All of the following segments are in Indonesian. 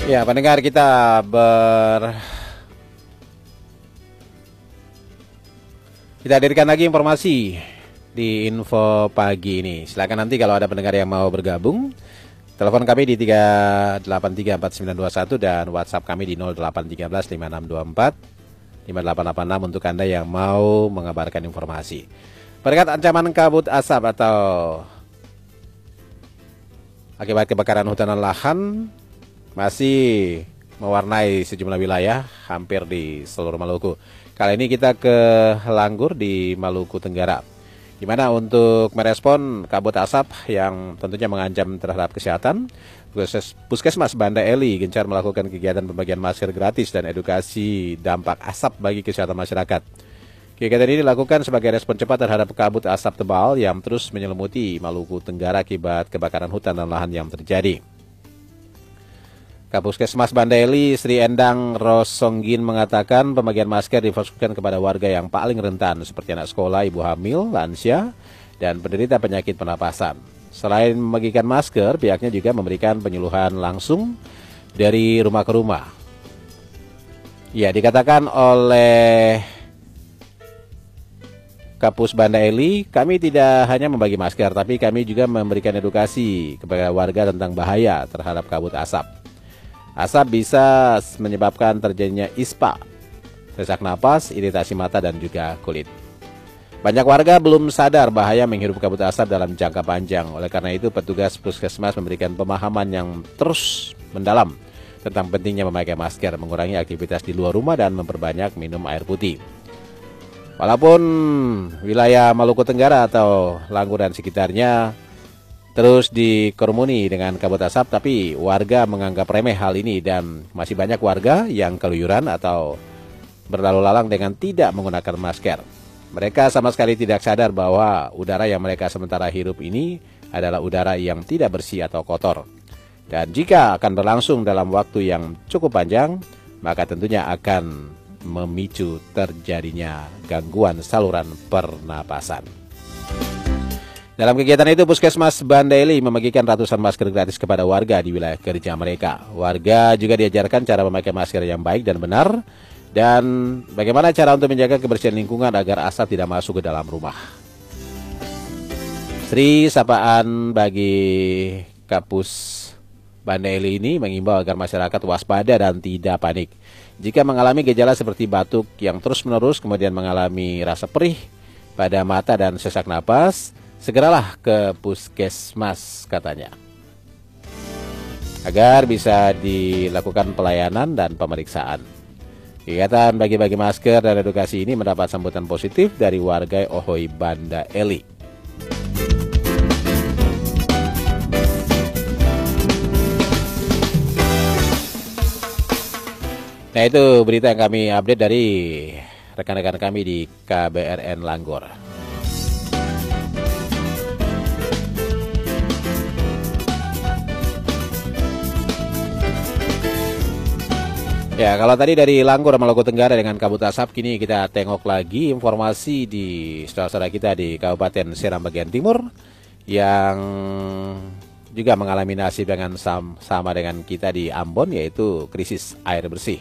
Ya, pendengar kita hadirkan lagi informasi di info pagi ini. Silakan nanti kalau ada pendengar yang mau bergabung, telepon kami di 3834921 dan WhatsApp kami di 081356245886 untuk Anda yang mau mengabarkan informasi. Berkat ancaman kabut asap atau akibat kebakaran hutan dan lahan masih mewarnai sejumlah wilayah hampir di seluruh Maluku. Kali ini kita ke Langgur di Maluku Tenggara, di mana untuk merespon kabut asap yang tentunya mengancam terhadap kesehatan, Puskesmas Banda Eli gencar melakukan kegiatan pembagian masker gratis dan edukasi dampak asap bagi kesehatan masyarakat. Kegiatan ini dilakukan sebagai respon cepat terhadap kabut asap tebal yang terus menyelimuti Maluku Tenggara akibat kebakaran hutan dan lahan yang terjadi. Kapuskesmas Banda Eli Sri Endang Rosonggin mengatakan pembagian masker difokuskan kepada warga yang paling rentan seperti anak sekolah, ibu hamil, lansia, dan penderita penyakit pernapasan. Selain membagikan masker, pihaknya juga memberikan penyuluhan langsung dari rumah ke rumah. Ya, dikatakan oleh Kapus Banda Eli, kami tidak hanya membagi masker, tapi kami juga memberikan edukasi kepada warga tentang bahaya terhadap kabut asap. Asap bisa menyebabkan terjadinya ispa, sesak napas, iritasi mata, dan juga kulit. Banyak warga belum sadar bahaya menghirup kabut asap dalam jangka panjang. Oleh karena itu, petugas puskesmas memberikan pemahaman yang terus mendalam tentang pentingnya memakai masker, mengurangi aktivitas di luar rumah, dan memperbanyak minum air putih. Walaupun wilayah Maluku Tenggara atau Langgur dan sekitarnya terus dikerumuni dengan kabut asap, tapi warga menganggap remeh hal ini dan masih banyak warga yang keluyuran atau berlalu lalang dengan tidak menggunakan masker. Mereka sama sekali tidak sadar bahwa udara yang mereka sementara hirup ini adalah udara yang tidak bersih atau kotor. Dan jika akan berlangsung dalam waktu yang cukup panjang, maka tentunya akan memicu terjadinya gangguan saluran pernapasan. Dalam kegiatan itu, Puskesmas Banda Eli membagikan ratusan masker gratis kepada warga di wilayah kerja mereka. Warga juga diajarkan cara memakai masker yang baik dan benar, dan bagaimana cara untuk menjaga kebersihan lingkungan agar asap tidak masuk ke dalam rumah. Sri sapaan bagi Kapus Banda Eli ini mengimbau agar masyarakat waspada dan tidak panik. Jika mengalami gejala seperti batuk yang terus-menerus, kemudian mengalami rasa perih pada mata dan sesak napas, segeralah ke puskesmas, katanya, agar bisa dilakukan pelayanan dan pemeriksaan. Kegiatan bagi-bagi masker dan edukasi ini mendapat sambutan positif dari warga Ohoi Banda Eli. Nah, itu berita yang kami update dari rekan-rekan kami di KBRN Langgur. Ya, kalau tadi dari Langgur Maluku Tenggara dengan kabut asap, kini kita tengok lagi informasi di saudara-saudara kita di Kabupaten Seram bagian timur yang juga mengalami nasib dengan sama dengan kita di Ambon, yaitu krisis air bersih.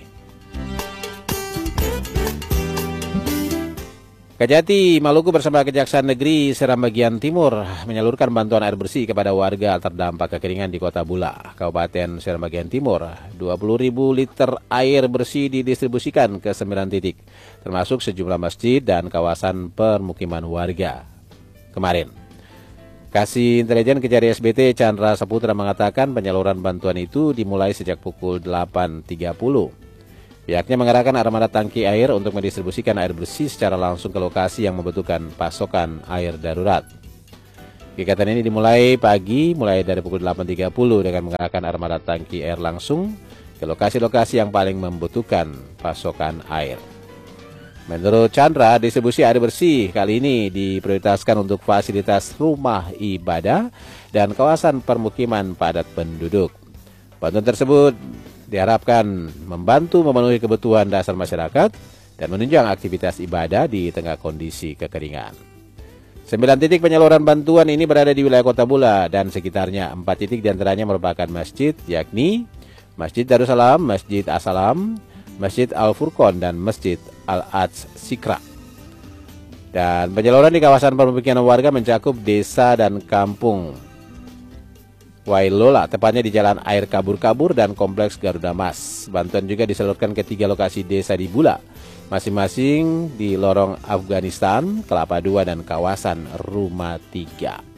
Kejati Maluku bersama Kejaksaan Negeri Seram bagian Timur menyalurkan bantuan air bersih kepada warga terdampak kekeringan di Kota Bula, Kabupaten Seram bagian Timur. 20.000 liter air bersih didistribusikan ke 9 titik, termasuk sejumlah masjid dan kawasan permukiman warga kemarin. Kasih Intelijen Kejari SBT Chandra Saputra mengatakan penyaluran bantuan itu dimulai sejak pukul 8.30. Pihaknya mengerahkan armada tangki air untuk mendistribusikan air bersih secara langsung ke lokasi yang membutuhkan pasokan air darurat. Kegiatan ini dimulai pagi, mulai dari pukul 8.30 dengan mengerahkan armada tangki air langsung ke lokasi-lokasi yang paling membutuhkan pasokan air. Menurut Chandra, distribusi air bersih kali ini diprioritaskan untuk fasilitas rumah ibadah dan kawasan permukiman padat penduduk. Bantuan tersebut diharapkan membantu memenuhi kebutuhan dasar masyarakat dan menunjang aktivitas ibadah di tengah kondisi kekeringan. 9 titik penyaluran bantuan ini berada di wilayah Kota Bula dan sekitarnya. 4 titik diantaranya merupakan masjid, yakni Masjid Darussalam, Masjid As-Salam, Masjid Al-Furqon, dan Masjid Al-Adz Sikra. Dan penyaluran di kawasan permukiman warga mencakup desa dan kampung Wailola, tepatnya di Jalan Air Kabur-Kabur dan Kompleks Garuda Mas. Bantuan juga disalurkan ke 3 lokasi desa di Bula, masing-masing di lorong Afghanistan, Kelapa II, dan kawasan Rumah 3.